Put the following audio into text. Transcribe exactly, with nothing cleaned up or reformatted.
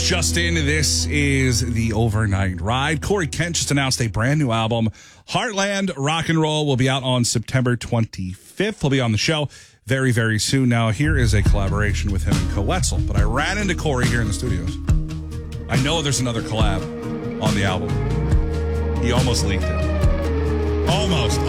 Just in, this is the Overnight Ride. Corey Kent just announced a brand new album, Heartland Rock and Roll, will be out on September twenty-fifth. He'll be on the show very, very soon. Now, here is a collaboration with him and Coetzel, but I ran into Corey here in the studios. I know there's another collab on the album. He almost leaked it. Almost,